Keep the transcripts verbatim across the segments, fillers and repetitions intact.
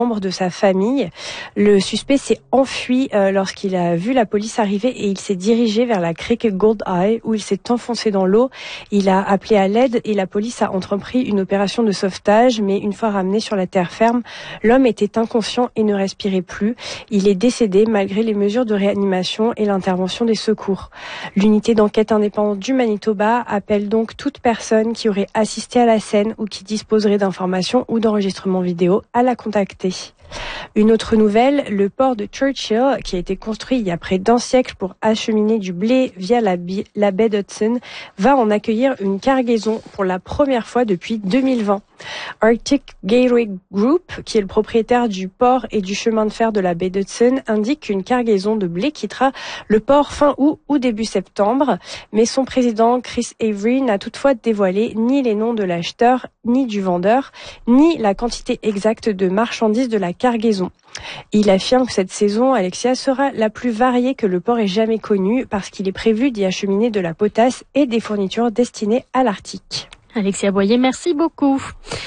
membre de sa famille. Le suspect s'est enfui euh, lorsqu'il a vu la police arriver et il s'est dirigé vers la crique Goldeye où il s'est enfoncé dans l'eau. Il a appelé à l'aide et la police a entrepris une opération de sauvetage, mais une fois ramené sur la terre ferme, l'homme était inconscient et ne respirait plus. Il est décédé malgré les mesures de réanimation et l'intervention des secours. L'unité d'enquête indépendante du Manitoba appelle donc toute personne qui aurait assisté à la scène ou qui disposerait d'informations ou d'enregistrements vidéo à la contacter. Une autre nouvelle, le port de Churchill, qui a été construit il y a près d'un siècle pour acheminer du blé via la, bi- la baie d'Hudson, va en accueillir une cargaison pour la première fois depuis deux mille vingt. Arctic Gateway Group, qui est le propriétaire du port et du chemin de fer de la baie d'Hudson, indique qu'une cargaison de blé quittera le port fin août ou début septembre, mais son président Chris Avery n'a toutefois dévoilé ni les noms de l'acheteur, ni du vendeur, ni la quantité exacte de marchandises de la cargaison. Il affirme que cette saison, Alexia, sera la plus variée que le port ait jamais connue parce qu'il est prévu d'y acheminer de la potasse et des fournitures destinées à l'Arctique. Alexia Boyer, merci beaucoup.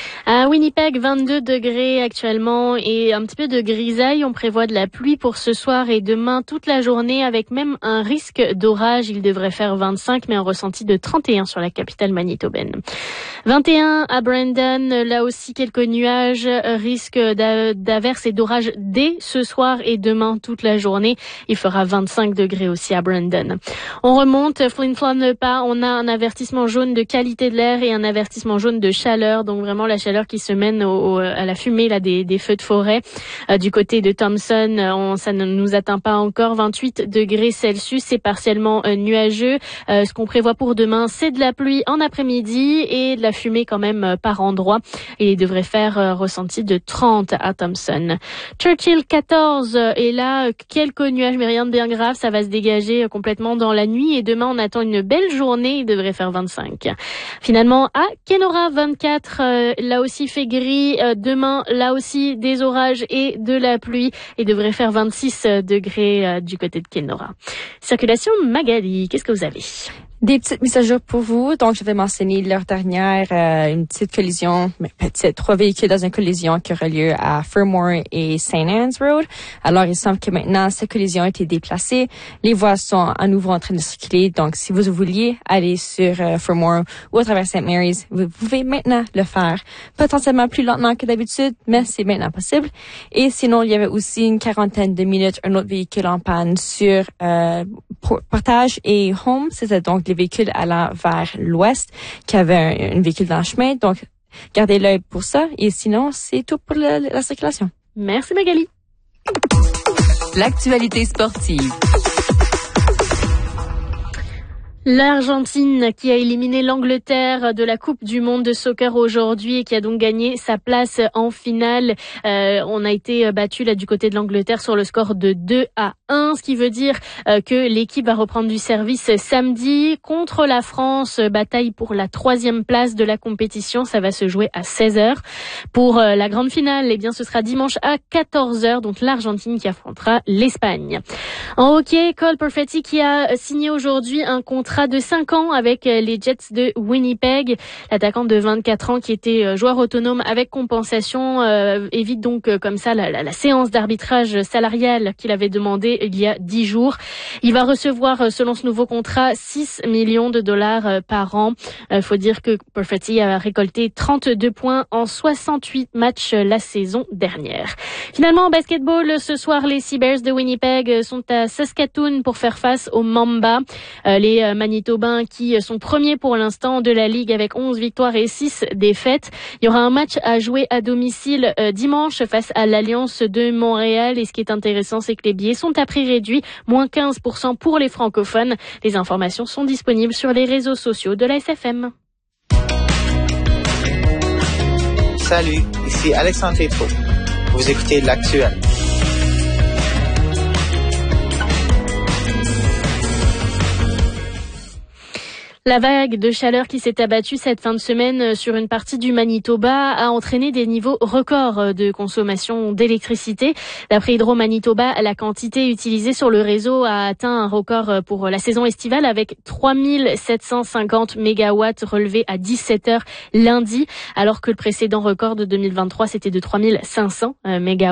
À Winnipeg, vingt-deux degrés actuellement et un petit peu de grisaille. On prévoit de la pluie pour ce soir et demain toute la journée avec même un risque d'orage. Il devrait faire vingt-cinq mais un ressenti de trente et un sur la capitale manitobaine. vingt et un à Brandon, là aussi quelques nuages, risque d'averses et d'orages dès ce soir et demain toute la journée. Il fera vingt-cinq degrés aussi à Brandon. On remonte, Flin Flon le pas, on a un avertissement jaune de qualité de l'air et un avertissement jaune de chaleur, donc vraiment la chaleur qui se mène au, au, à la fumée là des, des feux de forêt. Euh, du côté de Thompson, on, ça ne nous atteint pas encore. vingt-huit degrés Celsius, c'est partiellement euh, nuageux. Euh, ce qu'on prévoit pour demain, c'est de la pluie en après-midi et de la fumée quand même euh, par endroits. Et il devrait faire euh, ressenti de trente à Thompson. Churchill quatorze, euh, et là quelques nuages mais rien de bien grave, ça va se dégager euh, complètement dans la nuit et demain on attend une belle journée, il devrait faire vingt-cinq. Finalement à Kenora vingt-quatre, euh, là aussi fait gris, euh, demain là aussi des orages et de la pluie et devrait faire vingt-six degrés euh, du côté de Kenora. Circulation Magali, qu'est-ce que vous avez? Des petites mises à jour pour vous. Donc, je vais mentionner l'heure dernière euh, une petite collision, mais petite, trois véhicules dans une collision qui aura lieu à Fermor et Saint Anne's Road. Alors, il semble que maintenant, cette collision a été déplacée. Les voies sont à nouveau en train de circuler. Donc, si vous vouliez aller sur euh, Fermor ou à travers Saint Mary's, vous pouvez maintenant le faire. Potentiellement plus lentement que d'habitude, mais c'est maintenant possible. Et sinon, il y avait aussi une quarantaine de minutes un autre véhicule en panne sur euh, Portage et Home. C'était donc les véhicules allant vers l'ouest qui avaient un, un véhicule dans le chemin. Donc, gardez l'œil pour ça. Et sinon, c'est tout pour la, la circulation. Merci Magali. L'actualité sportive. L'Argentine qui a éliminé l'Angleterre de la Coupe du monde de soccer aujourd'hui et qui a donc gagné sa place en finale. Euh, on a été battu là du côté de l'Angleterre sur le score de deux à un, ce qui veut dire euh, que l'équipe va reprendre du service samedi contre la France. Bataille pour la troisième place de la compétition. Ça va se jouer à seize heures. Pour euh, la grande finale, eh bien ce sera dimanche à quatorze heures. Donc l'Argentine qui affrontera l'Espagne. En hockey, Cole Perfetti qui a signé aujourd'hui un contrat de cinq ans avec les Jets de Winnipeg. L'attaquant de vingt-quatre ans qui était joueur autonome avec compensation euh, évite donc euh, comme ça la, la, la séance d'arbitrage salarial qu'il avait demandé il y a dix jours. Il va recevoir, selon ce nouveau contrat, six millions de dollars par an. Il euh, faut dire que Perfetti a récolté trente-deux points en soixante-huit matchs la saison dernière. Finalement, en basketball, ce soir, les Seabears de Winnipeg sont à Saskatoon pour faire face aux Mamba. Euh, les euh, Manitobains qui sont premiers pour l'instant de la Ligue avec onze victoires et six défaites. Il y aura un match à jouer à domicile euh, dimanche face à l'Alliance de Montréal. Et ce qui est intéressant, c'est que les billets sont à prix réduit, moins quinze pour cent pour les francophones. Les informations sont disponibles sur les réseaux sociaux de la S F M. Salut, ici Alexandre Tétrault. Vous écoutez L'Actuel. La vague de chaleur qui s'est abattue cette fin de semaine sur une partie du Manitoba a entraîné des niveaux records de consommation d'électricité. D'après Hydro Manitoba, la quantité utilisée sur le réseau a atteint un record pour la saison estivale avec trois mille sept cent cinquante mégawatts relevés à dix-sept heures lundi, alors que le précédent record de deux mille vingt-trois c'était de trois mille cinq cents mégawatts.